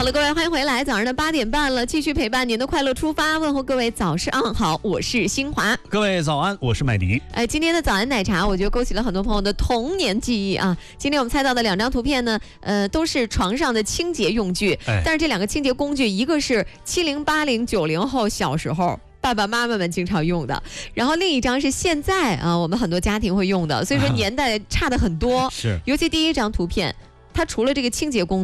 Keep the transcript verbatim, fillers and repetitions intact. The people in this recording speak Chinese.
好了，各位，欢迎回来，早上的八点半了，继续陪伴您的快乐出发，问候各位早上好，我是新华。 各位早安，我是麦迪。 哎，今天的早安奶茶，我觉得勾起了很多朋友的童年记忆啊。今天我们猜到的两张图片呢，呃，都是床上的清洁用具， 哎、 但是这两个清洁工具，一个是七零八零九零后小时候爸爸妈妈们经常用的，然后另一张是现在啊，我们很多家庭会用的，所以说年代差的很多。 是， 尤其第一张图片，它除了这个清洁工